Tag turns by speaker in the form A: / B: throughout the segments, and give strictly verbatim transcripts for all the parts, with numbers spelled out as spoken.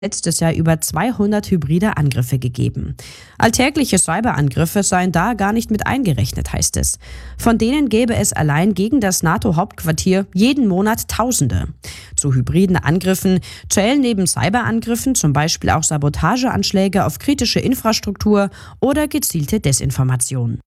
A: Letztes Jahr über zweihundert hybride Angriffe gegeben. Alltägliche Cyberangriffe seien da gar nicht mit eingerechnet, heißt es. Von denen gäbe es allein gegen das NATO-Hauptquartier jeden Monat Tausende. Zu hybriden Angriffen zählen neben Cyberangriffen zum Beispiel auch Sabotageanschläge auf kritische Infrastruktur oder gezielte Desinformation.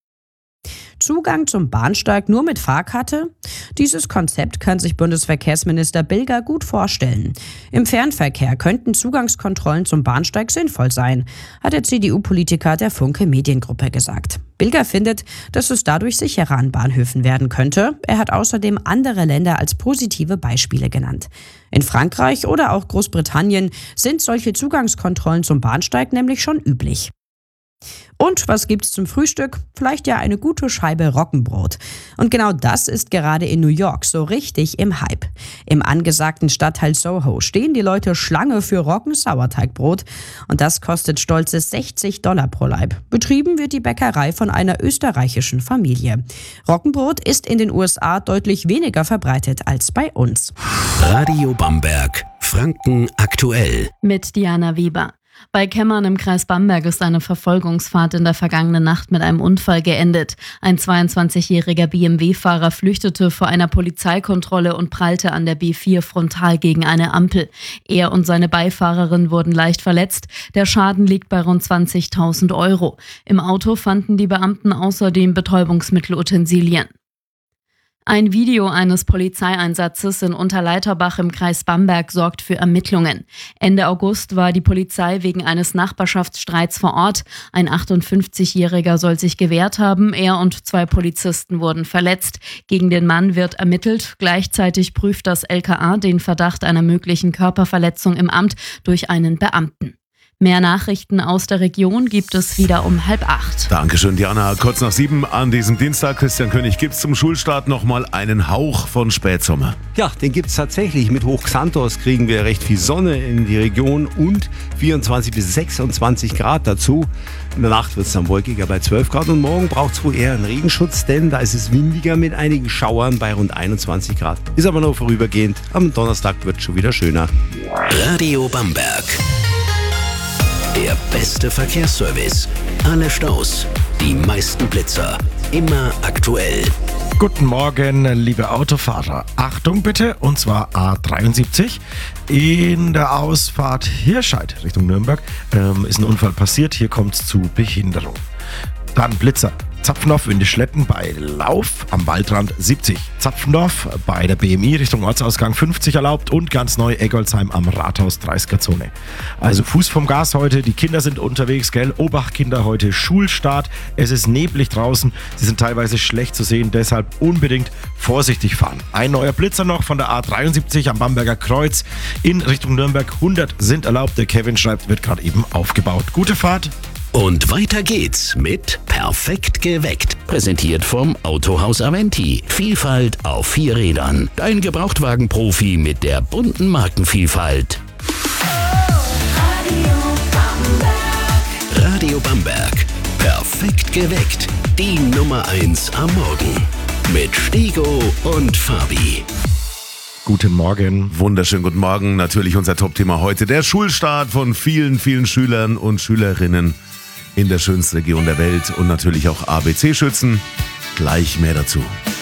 A: Zugang zum Bahnsteig nur mit Fahrkarte? Dieses Konzept kann sich Bundesverkehrsminister Bilger gut vorstellen. Im Fernverkehr könnten Zugangskontrollen zum Bahnsteig sinnvoll sein, hat der C D U-Politiker der Funke Mediengruppe gesagt. Bilger findet, dass es dadurch sicherer an Bahnhöfen werden könnte. Er hat außerdem andere Länder als positive Beispiele genannt. In Frankreich oder auch Großbritannien sind solche Zugangskontrollen zum Bahnsteig nämlich schon üblich. Und was gibt's zum Frühstück? Vielleicht ja eine gute Scheibe Roggenbrot. Und genau das ist gerade in New York so richtig im Hype. Im angesagten Stadtteil Soho stehen die Leute Schlange für Roggensauerteigbrot. Und das kostet stolze sechzig Dollar pro Laib. Betrieben wird die Bäckerei von einer österreichischen Familie. Roggenbrot ist in den U S A deutlich weniger verbreitet als bei uns.
B: Radio Bamberg, Franken aktuell.
C: Mit Diana Weber. Bei Kemmern im Kreis Bamberg ist eine Verfolgungsfahrt in der vergangenen Nacht mit einem Unfall geendet. Ein zweiundzwanzigjähriger B M W-Fahrer flüchtete vor einer Polizeikontrolle und prallte an der B vier frontal gegen eine Ampel. Er und seine Beifahrerin wurden leicht verletzt. Der Schaden liegt bei rund zwanzigtausend Euro. Im Auto fanden die Beamten außerdem Betäubungsmittelutensilien. Ein Video eines Polizeieinsatzes in Unterleiterbach im Kreis Bamberg sorgt für Ermittlungen. Ende August war die Polizei wegen eines Nachbarschaftsstreits vor Ort. Ein achtundfünfzigjähriger soll sich gewehrt haben. Er und zwei Polizisten wurden verletzt. Gegen den Mann wird ermittelt. Gleichzeitig prüft das L K A den Verdacht einer möglichen Körperverletzung im Amt durch einen Beamten. Mehr Nachrichten aus der Region gibt es wieder um halb acht.
D: Dankeschön, Diana. Kurz nach sieben an diesem Dienstag, Christian König, gibt es zum Schulstart nochmal einen Hauch von Spätsommer.
E: Ja, den gibt es tatsächlich. Mit Hoch Xanthos kriegen wir recht viel Sonne in die Region und vierundzwanzig bis sechsundzwanzig Grad dazu. In der Nacht wird es dann wolkiger bei zwölf Grad und morgen braucht es wohl eher einen Regenschutz, denn da ist es windiger mit einigen Schauern bei rund einundzwanzig Grad. Ist aber nur vorübergehend. Am Donnerstag wird es schon wieder schöner.
B: Radio Bamberg. Der beste Verkehrsservice. Alle Staus, die meisten Blitzer. Immer aktuell.
F: Guten Morgen, liebe Autofahrer. Achtung bitte, und zwar A dreiundsiebzig. In der Ausfahrt Hirscheid Richtung Nürnberg ähm, ist ein Unfall passiert. Hier kommt es zu Behinderung. Dann Blitzer. Zapfendorf, Windischletten bei Lauf am Waldrand siebzig. Zapfendorf bei der B M I Richtung Ortsausgang fünfzig erlaubt und ganz neu Eggolsheim am Rathaus dreißiger Zone. Also Fuß vom Gas heute, die Kinder sind unterwegs, gell? Obacht Kinder, heute Schulstart, es ist neblig draußen, sie sind teilweise schlecht zu sehen, deshalb unbedingt vorsichtig fahren. Ein neuer Blitzer noch von der A dreiundsiebzig am Bamberger Kreuz in Richtung Nürnberg, hundert sind erlaubt, der Kevin schreibt, wird gerade eben aufgebaut. Gute Fahrt!
B: Und weiter geht's mit Perfekt geweckt. Präsentiert vom Autohaus Aventi. Vielfalt auf vier Rädern. Dein Gebrauchtwagen-Profi mit der bunten Markenvielfalt. Radio Bamberg. Perfekt geweckt. Die Nummer eins am Morgen. Mit Stego und Fabi.
F: Guten Morgen.
D: Wunderschönen guten Morgen. Natürlich unser Top-Thema heute. Der Schulstart von vielen, vielen Schülern und Schülerinnen in der schönsten Region der Welt und natürlich auch A B C-Schützen. Gleich mehr dazu.